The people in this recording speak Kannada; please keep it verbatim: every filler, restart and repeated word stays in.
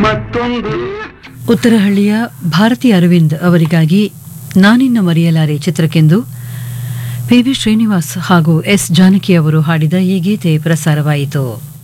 ಮತ್ತೊಂದು ಉತ್ತರಹಳ್ಳಿಯ ಭಾರತಿ ಅರವಿಂದ್ ಅವರಿಗಾಗಿ ನಾನಿನ್ನ ಮರೆಯಲಾರೆ ಚಿತ್ರಕ್ಕೆಂದು ಪಿ ವಿ ಶ್ರೀನಿವಾಸ್ ಹಾಗೂ ಎಸ್ ಜಾನಕಿ ಅವರು ಹಾಡಿದ ಈ ಗೀತೆ ಪ್ರಸಾರವಾಯಿತು.